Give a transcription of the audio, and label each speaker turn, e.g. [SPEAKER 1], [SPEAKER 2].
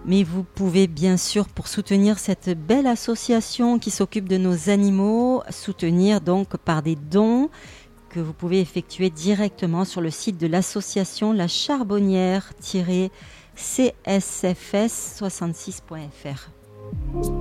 [SPEAKER 1] Mais vous pouvez bien sûr, pour soutenir cette belle association qui s'occupe de nos animaux, soutenir donc par des dons que vous pouvez effectuer directement sur le site de l'association La Charbonnière-CSFS66.fr.